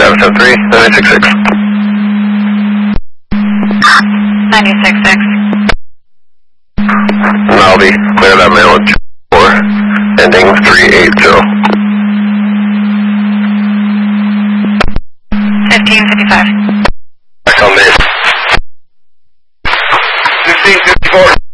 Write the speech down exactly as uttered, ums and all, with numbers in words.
seven seven three, nine six six. nine six six. Malby, clear that mileage. four, ending three eight zero. fifteen fifty-five. Back on this. fifteen fifty-four.